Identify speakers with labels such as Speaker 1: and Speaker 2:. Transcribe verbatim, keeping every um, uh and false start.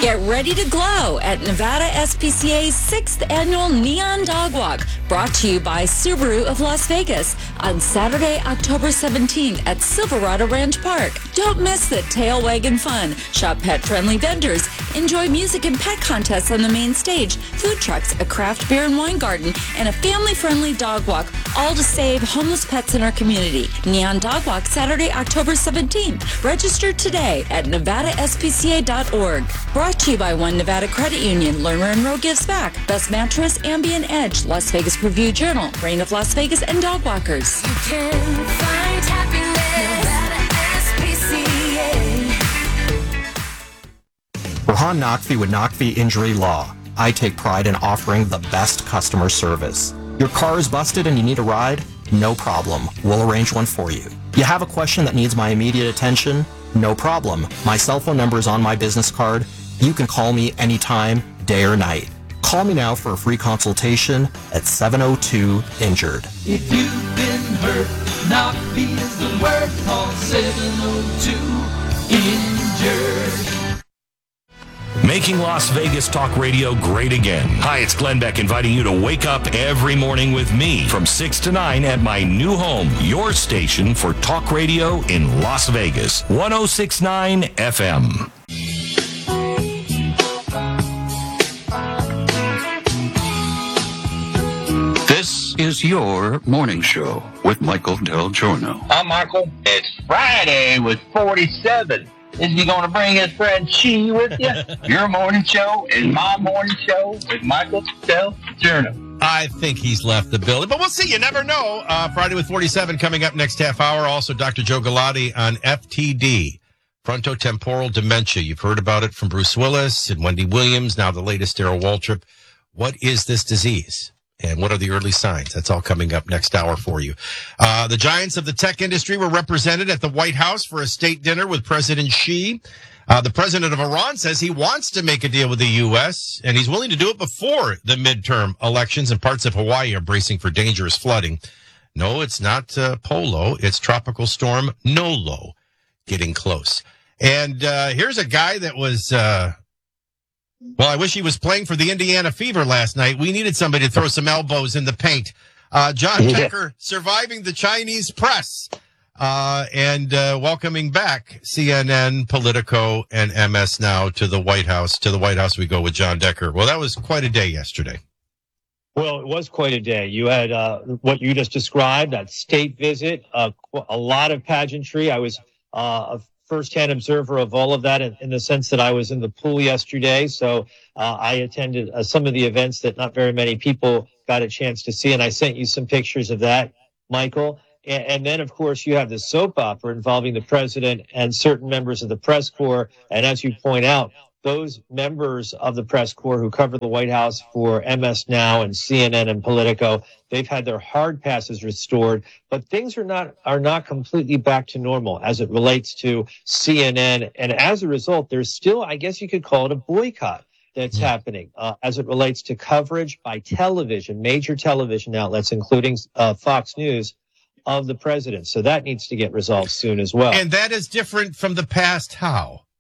Speaker 1: Get ready to glow at Nevada S P C A's sixth Annual Neon Dog Walk, brought to you by Subaru of Las Vegas on Saturday, October seventeenth at Silverado Ranch Park. Don't miss the tail wagging fun. Shop pet-friendly vendors. Enjoy music and pet contests on the main stage, food trucks, a craft beer and wine garden, and a family-friendly dog walk, all to save homeless pets in our community. Neon Dog Walk, Saturday, October seventeenth. Register today at nevada S P C A dot org. Brought to you by One Nevada Credit Union. Lerner and Rowe gives back. Best Mattress, Ambient Edge, Las Vegas Review Journal, Reign of Las Vegas, and Dog Walkers.
Speaker 2: You can find happiness, Nevada S P C A.
Speaker 3: Rohan Naqvi with Naqvi Injury Law. I take pride in offering the best customer service. Your car is busted and you need a ride? No problem. We'll arrange one for you. You have a question that needs my immediate attention? No problem. My cell phone number is on my business card. You can call me anytime, day or night. Call me now for a free consultation at seven oh two injured.
Speaker 4: If you've been hurt, Naqvi is the word. Call seven oh two injured.
Speaker 5: Making Las Vegas Talk Radio great again. Hi, it's Glenn Beck inviting you to wake up every morning with me from six to nine at my new home, your station for talk radio in Las Vegas, one oh six point nine F M.
Speaker 6: This is your morning show with Michael Del Giorno.
Speaker 7: I'm Michael. It's Friday with forty-seven. Is he going to bring his friend Chi with you? Your morning show is my morning show with Michael Del Giorno.
Speaker 8: I think he's left the building, but we'll see. You never know. Uh, Friday with forty-seven coming up next half hour. Also, Doctor Joe Galati on F T D, frontotemporal dementia. You've heard about it from Bruce Willis and Wendy Williams, now the latest Darrell Waltrip. What is this disease? And what are the early signs? That's all coming up next hour for you. Uh, the giants of the tech industry were represented at the White House for a state dinner with President Xi. Uh, the president of Iran says he wants to make a deal with the U S, and he's willing to do it before the midterm elections, and parts of Hawaii are bracing for dangerous flooding. No, it's not uh, Polo. It's Tropical Storm Nolo getting close. And uh, here's a guy that was... Uh, Well, I wish he was playing for the Indiana Fever last night. We needed somebody to throw some elbows in the paint. Uh, John
Speaker 7: Yeah.
Speaker 8: Decker surviving the Chinese press uh, and uh, welcoming back C N N, Politico, and M S Now to the White House. To the White House we go with John Decker. Well, that was quite a day yesterday.
Speaker 9: Well, it was quite a day. You had uh, what you just described, that state visit, uh, a lot of pageantry. I was uh, a firsthand observer of all of that in, in the sense that I was in the pool yesterday. So uh, I attended uh, some of the events that not very many people got a chance to see. And I sent you some pictures of that, Michael. And, and then, of course, you have the soap opera involving the president and certain members of the press corps. And as you point out, those members of the press corps who cover the White House for M S Now and C N N and Politico, they've had their hard passes restored, but things are not are not completely back to normal as it relates to C N N. And as a result, there's still, I guess you could call it a boycott that's mm-hmm. happening uh, as it relates to coverage by television, major television outlets, including uh, Fox News, of the president. So that needs to get resolved soon as well.
Speaker 8: And that is different from the past. How?